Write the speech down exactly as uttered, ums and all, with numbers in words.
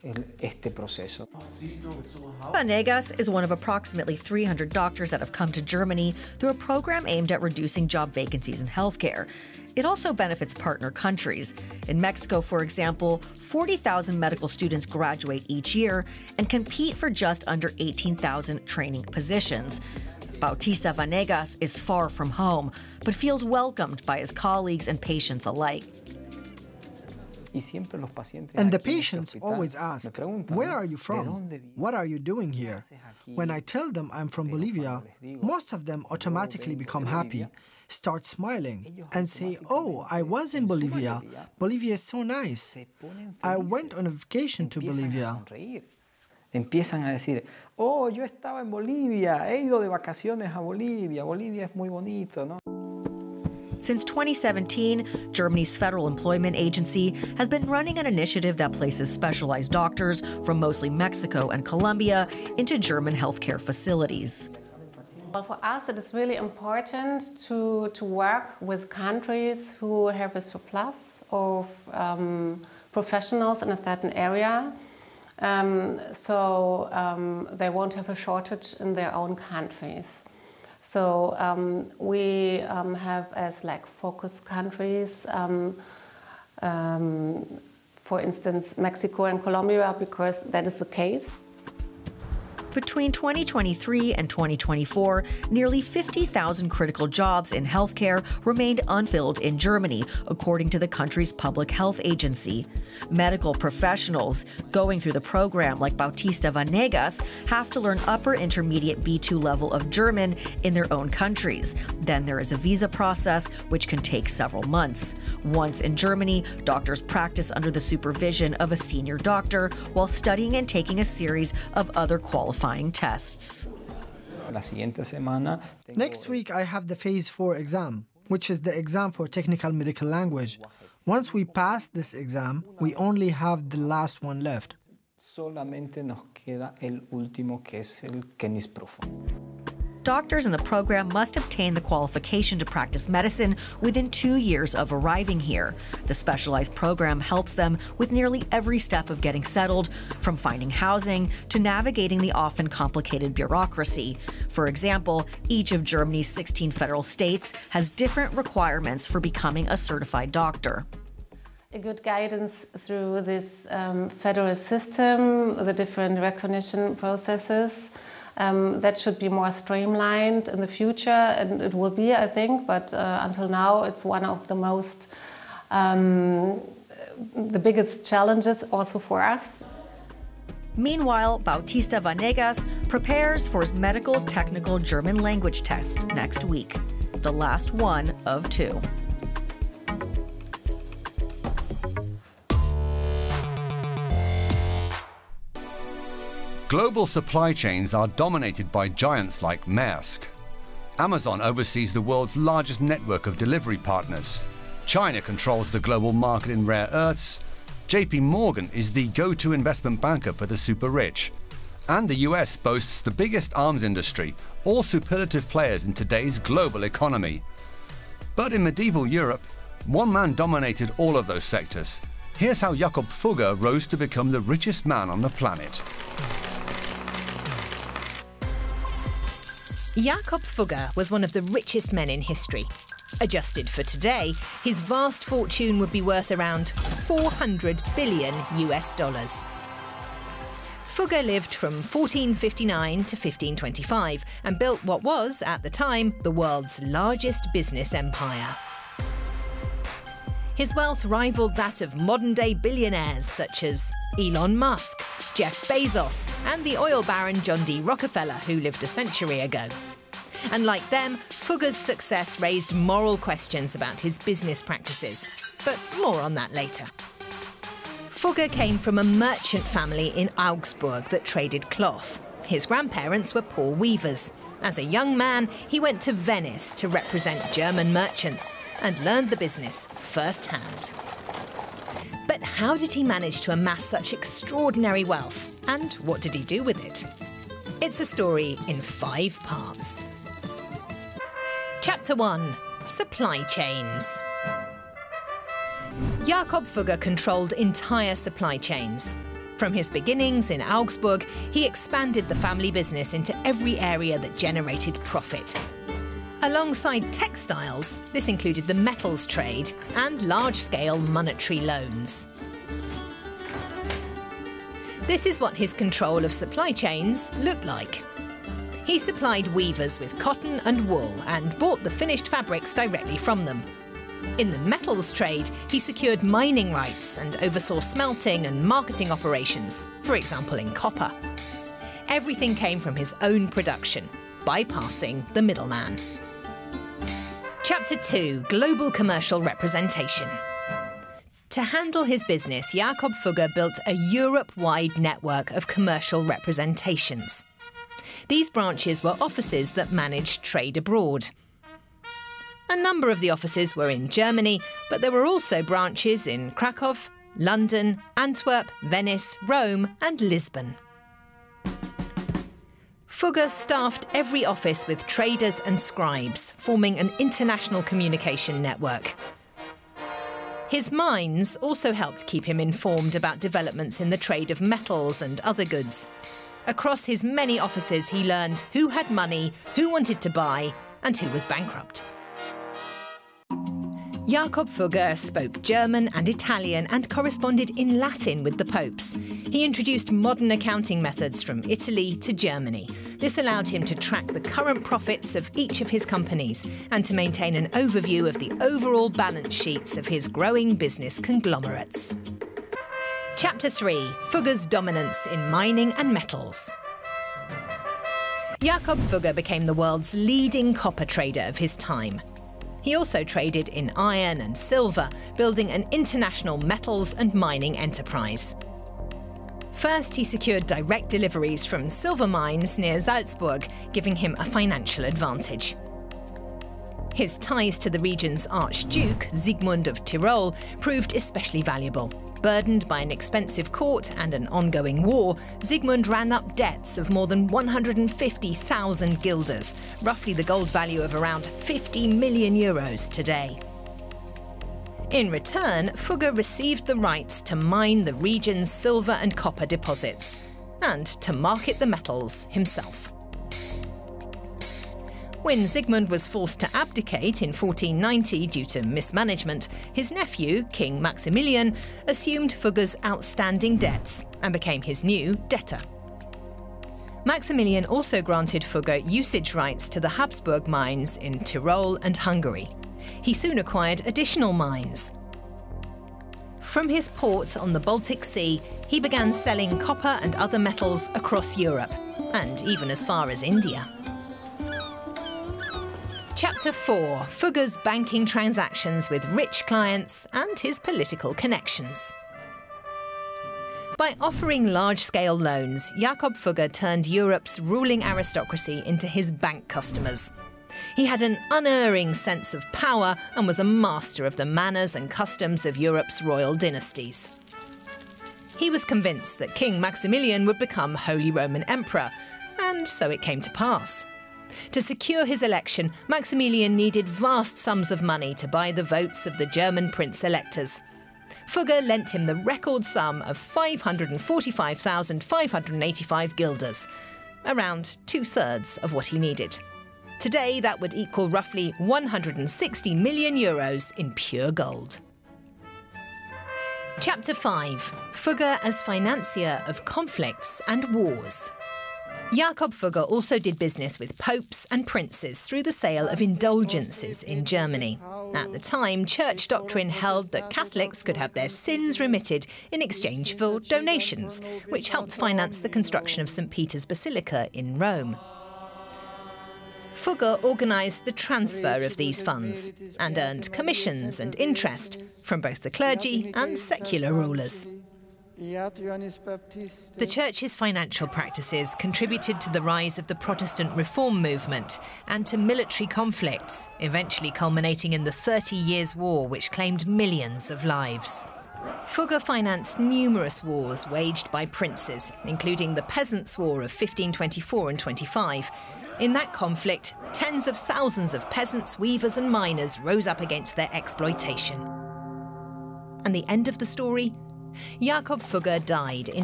Vanegas is one of approximately three hundred doctors that have come to Germany through a program aimed at reducing job vacancies in healthcare. It also benefits partner countries. In Mexico, for example, forty thousand medical students graduate each year and compete for just under eighteen thousand training positions. Bautista Vanegas is far from home, but feels welcomed by his colleagues and patients alike. And the patients always ask, where are you from? What are you doing here? When I tell them I'm from Bolivia, most of them automatically become happy, start smiling, and say, oh, I was in Bolivia. Bolivia is so nice. I went on a vacation to Bolivia. Empiezan a decir, oh, yo estaba en Bolivia, he ido de vacaciones a Bolivia, Bolivia es muy bonito, ¿no? Since twenty seventeen, Germany's Federal Employment Agency has been running an initiative that places specialized doctors from mostly Mexico and Colombia into German healthcare facilities. Well, for us, it is really important to, to work with countries who have a surplus of um, professionals in a certain area. Um, so um, they won't have a shortage in their own countries. So um, we um, have as like focus countries, um, um, for instance, Mexico and Colombia, because that is the case. Between twenty twenty-three and twenty twenty-four, nearly fifty thousand critical jobs in healthcare remained unfilled in Germany, according to the country's public health agency. Medical professionals going through the program, like Bautista Vanegas, have to learn upper intermediate B two level of German in their own countries. Then there is a visa process, which can take several months. Once in Germany, doctors practice under the supervision of a senior doctor while studying and taking a series of other qualifying tests. Next week, I have the Phase four exam, which is the exam for technical medical language. Once we pass this exam, we only have the last one left. Doctors in the program must obtain the qualification to practice medicine within two years of arriving here. The specialized program helps them with nearly every step of getting settled, from finding housing to navigating the often complicated bureaucracy. For example, each of Germany's sixteen federal states has different requirements for becoming a certified doctor. A good guidance through this um, federal system, the different recognition processes, Um, that should be more streamlined in the future, and it will be, I think, but uh, until now it's one of the most, um, the biggest challenges also for us. Meanwhile, Bautista Vanegas prepares for his medical technical German language test next week, the last one of two. Global supply chains are dominated by giants like Maersk. Amazon oversees the world's largest network of delivery partners. China controls the global market in rare earths. J P Morgan is the go-to investment banker for the super rich. And the U S boasts the biggest arms industry, all superlative players in today's global economy. But in medieval Europe, one man dominated all of those sectors. Here's how Jakob Fugger rose to become the richest man on the planet. Jakob Fugger was one of the richest men in history. Adjusted for today, his vast fortune would be worth around four hundred billion U S dollars. Fugger lived from fourteen fifty-nine to fifteen twenty-five and built what was, at the time, the world's largest business empire. His wealth rivaled that of modern-day billionaires such as Elon Musk, Jeff Bezos, and the oil baron John D. Rockefeller, who lived a century ago. And like them, Fugger's success raised moral questions about his business practices. But more on that later. Fugger came from a merchant family in Augsburg that traded cloth. His grandparents were poor weavers. As a young man, he went to Venice to represent German merchants and learned the business firsthand. But how did he manage to amass such extraordinary wealth? And what did he do with it? It's a story in five parts. Chapter one. Supply chains. Jakob Fugger controlled entire supply chains. From his beginnings in Augsburg, he expanded the family business into every area that generated profit. Alongside textiles, this included the metals trade and large-scale monetary loans. This is what his control of supply chains looked like. He supplied weavers with cotton and wool and bought the finished fabrics directly from them. In the metals trade, he secured mining rights and oversaw smelting and marketing operations, for example in copper. Everything came from his own production, bypassing the middleman. Chapter two, Global Commercial Representation. To handle his business, Jakob Fugger built a Europe-wide network of commercial representations. These branches were offices that managed trade abroad. A number of the offices were in Germany, but there were also branches in Krakow, London, Antwerp, Venice, Rome and Lisbon. Fugger staffed every office with traders and scribes, forming an international communication network. His mines also helped keep him informed about developments in the trade of metals and other goods. Across his many offices, he learned who had money, who wanted to buy, and who was bankrupt. Jakob Fugger spoke German and Italian and corresponded in Latin with the popes. He introduced modern accounting methods from Italy to Germany. This allowed him to track the current profits of each of his companies and to maintain an overview of the overall balance sheets of his growing business conglomerates. Chapter three, Fugger's dominance in mining and metals. Jakob Fugger became the world's leading copper trader of his time. He also traded in iron and silver, building an international metals and mining enterprise. First, he secured direct deliveries from silver mines near Salzburg, giving him a financial advantage. His ties to the region's Archduke, Sigmund of Tyrol, proved especially valuable. Burdened by an expensive court and an ongoing war, Sigmund ran up debts of more than one hundred fifty thousand guilders, roughly the gold value of around fifty million euros today. In return, Fugger received the rights to mine the region's silver and copper deposits, and to market the metals himself. When Sigmund was forced to abdicate in fourteen ninety due to mismanagement, his nephew, King Maximilian, assumed Fugger's outstanding debts and became his new debtor. Maximilian also granted Fugger usage rights to the Habsburg mines in Tyrol and Hungary. He soon acquired additional mines. From his port on the Baltic Sea, he began selling copper and other metals across Europe, and even as far as India. Chapter four, Fugger's banking transactions with rich clients and his political connections. By offering large-scale loans, Jakob Fugger turned Europe's ruling aristocracy into his bank customers. He had an unerring sense of power and was a master of the manners and customs of Europe's royal dynasties. He was convinced that King Maximilian would become Holy Roman Emperor, and so it came to pass. To secure his election, Maximilian needed vast sums of money to buy the votes of the German prince-electors. Fugger lent him the record sum of five hundred forty-five thousand five hundred eighty-five guilders, around two-thirds of what he needed. Today, that would equal roughly one hundred sixty million euros in pure gold. Chapter five, Fugger as financier of conflicts and wars. Jakob Fugger also did business with popes and princes through the sale of indulgences in Germany. At the time, church doctrine held that Catholics could have their sins remitted in exchange for donations, which helped finance the construction of Saint Peter's Basilica in Rome. Fugger organised the transfer of these funds and earned commissions and interest from both the clergy and secular rulers. The Church's financial practices contributed to the rise of the Protestant Reform movement and to military conflicts, eventually culminating in the Thirty Years' War, which claimed millions of lives. Fugger financed numerous wars waged by princes, including the Peasants' War of fifteen twenty-four and twenty-five. In that conflict, tens of thousands of peasants, weavers and miners rose up against their exploitation. And the end of the story? Jakob Fugger died in